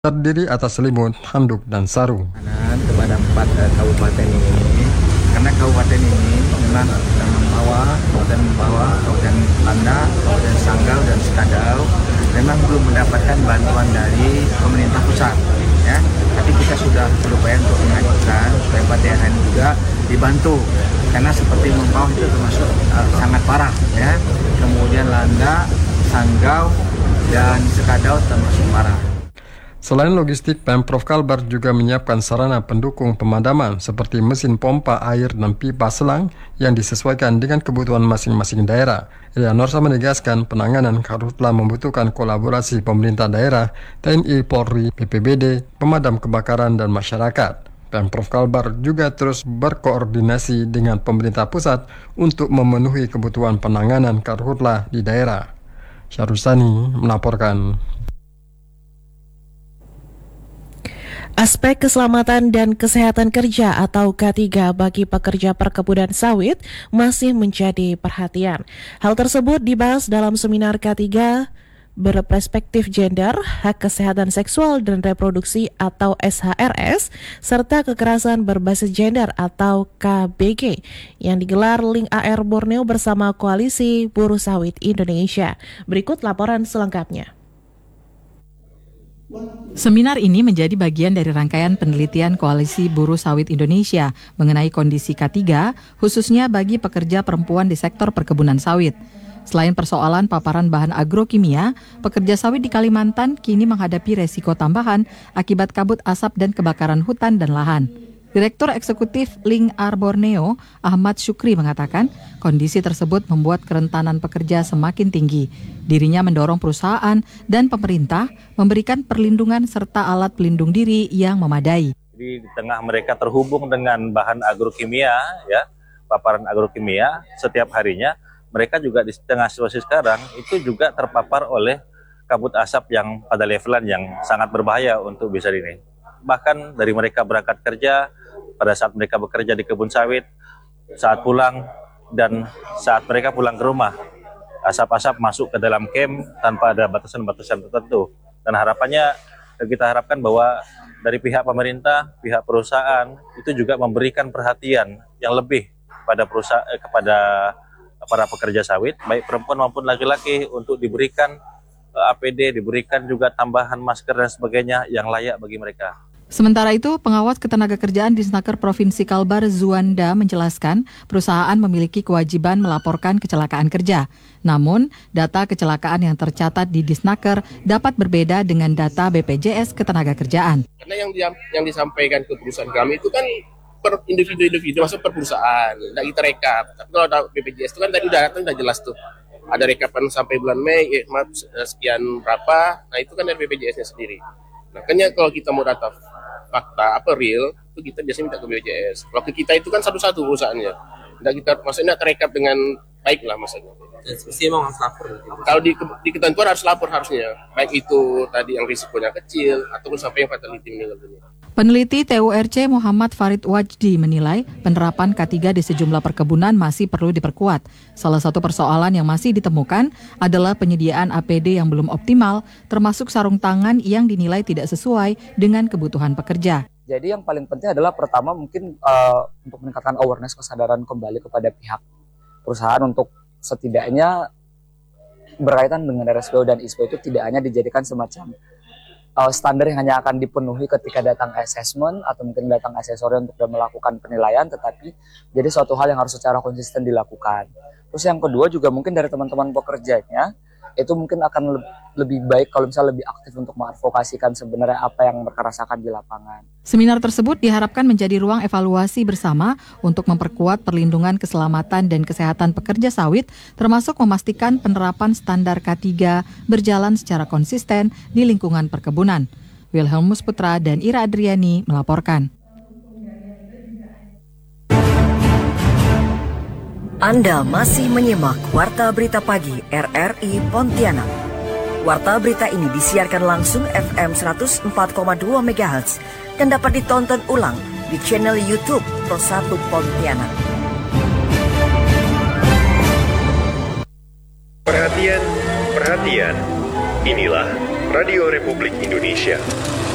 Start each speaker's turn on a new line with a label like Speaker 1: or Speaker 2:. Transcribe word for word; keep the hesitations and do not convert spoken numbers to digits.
Speaker 1: terdiri atas selimut, handuk, dan sarung.
Speaker 2: Kepada empat uh, kabupaten ini, karena kabupaten ini memang uh, membawa, kabupaten membawa, kabupaten Landa, kabupaten Sanggau, dan Sekadau memang belum mendapatkan bantuan dari pemerintah pusat, ya. Tapi kita sudah berupaya untuk mengajukan supaya P T H ini juga dibantu, karena seperti membawa itu termasuk uh, sangat parah, ya. Kemudian Landa, Sanggau, dan Sekadau termasuk parah.
Speaker 1: Selain logistik, Pemprov Kalbar juga menyiapkan sarana pendukung pemadaman seperti mesin pompa air dan pipa selang yang disesuaikan dengan kebutuhan masing-masing daerah. Ilya Norsa menegaskan penanganan karhutla membutuhkan kolaborasi pemerintah daerah, T N I, Polri, B P B D, pemadam kebakaran, dan masyarakat. Pemprov Kalbar juga terus berkoordinasi dengan pemerintah pusat untuk memenuhi kebutuhan penanganan karhutla di daerah. Syarustani melaporkan.
Speaker 3: Aspek keselamatan dan kesehatan kerja atau K tiga bagi pekerja perkebunan sawit masih menjadi perhatian. Hal tersebut dibahas dalam seminar K tiga berperspektif gender, hak kesehatan seksual dan reproduksi atau S H R S, serta kekerasan berbasis gender atau K B G yang digelar Link A R Borneo bersama Koalisi Buruh Sawit Indonesia. Berikut laporan selengkapnya.
Speaker 4: Seminar ini menjadi bagian dari rangkaian penelitian Koalisi Buruh Sawit Indonesia mengenai kondisi K tiga, khususnya bagi pekerja perempuan di sektor perkebunan sawit. Selain persoalan paparan bahan agrokimia, pekerja sawit di Kalimantan kini menghadapi resiko tambahan akibat kabut asap dan kebakaran hutan dan lahan. Direktur Eksekutif Link A R Borneo, Ahmad Syukri mengatakan, kondisi tersebut membuat kerentanan pekerja semakin tinggi. Dirinya mendorong perusahaan dan pemerintah memberikan perlindungan serta alat pelindung diri yang memadai.
Speaker 5: Di tengah mereka terhubung dengan bahan agrokimia, ya, paparan agrokimia setiap harinya, mereka juga di tengah situasi sekarang itu juga terpapar oleh kabut asap yang pada levelan yang sangat berbahaya untuk bisa ini. Bahkan dari mereka berangkat kerja, pada saat mereka bekerja di kebun sawit, saat pulang, dan saat mereka pulang ke rumah, asap-asap masuk ke dalam camp tanpa ada batasan-batasan tertentu. Dan harapannya, kita harapkan bahwa dari pihak pemerintah, pihak perusahaan, itu juga memberikan perhatian yang lebih pada perusahaan, eh, kepada para pekerja sawit, baik perempuan maupun laki-laki, untuk diberikan eh, A P D, diberikan juga tambahan masker dan sebagainya yang layak bagi mereka.
Speaker 4: Sementara itu, pengawas ketenagakerjaan Disnaker Provinsi Kalbar Zuanda menjelaskan perusahaan memiliki kewajiban melaporkan kecelakaan kerja. Namun, data kecelakaan yang tercatat di Disnaker dapat berbeda dengan data B P J S Ketenagakerjaan.
Speaker 6: Karena yang dia, yang disampaikan ke perusahaan kami itu kan per individu-individu, maksud per perusahaan, tidak kita rekap. Tapi kalau ada B P J S itu kan tadi udah datang, udah jelas tuh. Ada rekapan sampai bulan Mei, eh, maaf, sekian berapa, nah itu kan dari B P J S-nya sendiri. Nah, makanya kalau kita mau data fakta apa real, itu kita biasanya minta ke B P J S. Kalau ke kita itu kan satu-satu perusahaannya. Tidak kita, maksudnya terekap dengan baik lah maksudnya.
Speaker 2: Mesti memang harus lapor.
Speaker 6: Kalau di, di ketentuan harus lapor harusnya. Baik itu tadi yang risikonya kecil, ataupun sampai yang fatality meninggal dunia.
Speaker 4: Peneliti T U R C Muhammad Farid Wajdi menilai penerapan K tiga di sejumlah perkebunan masih perlu diperkuat. Salah satu persoalan yang masih ditemukan adalah penyediaan A P D yang belum optimal, termasuk sarung tangan yang dinilai tidak sesuai dengan kebutuhan pekerja.
Speaker 7: Jadi yang paling penting adalah pertama mungkin uh, untuk meningkatkan awareness, kesadaran kembali kepada pihak perusahaan untuk setidaknya berkaitan dengan R S P O dan I S P O itu tidak hanya dijadikan semacam Uh, standar yang hanya akan dipenuhi ketika datang assessment atau mungkin datang asesor untuk melakukan penilaian, tetapi jadi suatu hal yang harus secara konsisten dilakukan. Terus yang kedua juga mungkin dari teman-teman pekerjanya itu mungkin akan le- lebih baik kalau misalnya lebih aktif untuk mengadvokasikan sebenarnya apa yang mereka rasakan di lapangan.
Speaker 4: Seminar tersebut diharapkan menjadi ruang evaluasi bersama untuk memperkuat perlindungan keselamatan dan kesehatan pekerja sawit, termasuk memastikan penerapan standar K tiga berjalan secara konsisten di lingkungan perkebunan. Wilhelmus Putra dan Ira Adriani melaporkan.
Speaker 8: Anda masih menyimak Warta Berita Pagi R R I Pontianak. Warta berita ini disiarkan langsung F M seratus empat koma dua megahertz dan dapat ditonton ulang di channel YouTube Pro satu Pontianak.
Speaker 9: Perhatian, perhatian. Inilah Radio Republik Indonesia.